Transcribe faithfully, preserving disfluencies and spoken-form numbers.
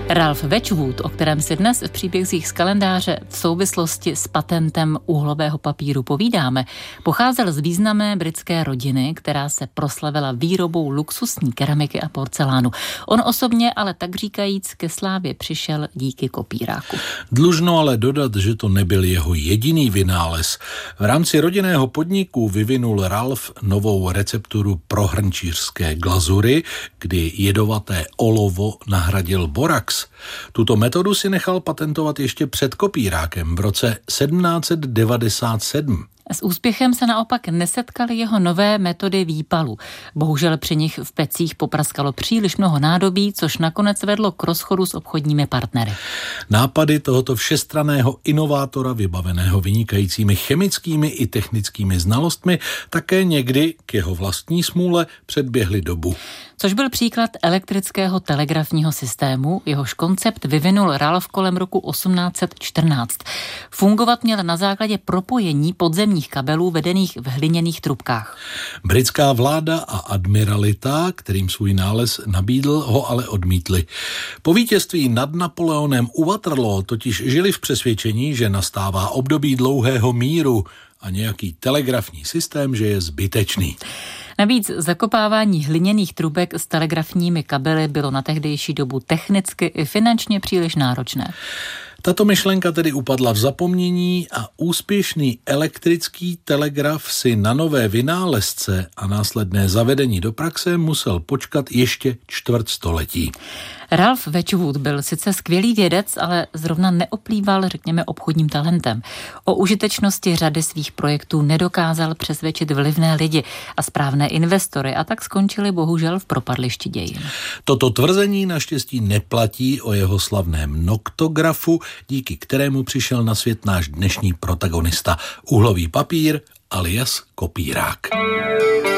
Ralph Wedgwood, o kterém si dnes v příbězích z kalendáře v souvislosti s patentem uhlového papíru povídáme, pocházel z významné britské rodiny, která se proslavila výrobou luxusní keramiky a porcelánu. On osobně ale tak říkajíc ke slávě přišel díky kopíráku. Dlužno ale dodat, že to nebyl jeho jediný vynález. V rámci rodinného podniku vyvinul Ralph novou recepturu pro hrnčířské glazury, kdy jedovaté olovo nahradil borax. Tuto metodu si nechal patentovat ještě před kopírákem v roce sedmnáct set devadesát sedm. S úspěchem se naopak nesetkaly jeho nové metody výpalu. Bohužel při nich v pecích popraskalo příliš mnoho nádobí, což nakonec vedlo k rozchodu s obchodními partnery. Nápady tohoto všestranného inovátora, vybaveného vynikajícími chemickými i technickými znalostmi, také někdy k jeho vlastní smůle předběhly dobu. Což byl příklad elektrického telegrafního systému, jehož koncept vyvinul Ralph kolem roku osmnáct set čtrnáct. Fungovat měl na základě propojení podzemních kabelů vedených v hliněných trubkách. Britská vláda a admiralita, kterým svůj nález nabídl, ho ale odmítli. Po vítězství nad Napoleonem u Waterloo totiž žili v přesvědčení, že nastává období dlouhého míru a nějaký telegrafní systém, že je zbytečný. Navíc zakopávání hliněných trubek s telegrafními kabely bylo na tehdejší dobu technicky i finančně příliš náročné. Tato myšlenka tedy upadla v zapomnění a úspěšný elektrický telegraf si na nové vynálezce a následné zavedení do praxe musel počkat ještě čtvrt století. Ralph Wedgwood byl sice skvělý vědec, ale zrovna neoplýval, řekněme, obchodním talentem. O užitečnosti řady svých projektů nedokázal přesvědčit vlivné lidi a správné investory a tak skončili bohužel v propadlišti dějin. Toto tvrzení naštěstí neplatí o jeho slavném noktografu, díky kterému přišel na svět náš dnešní protagonista. Uhlový papír alias kopírák.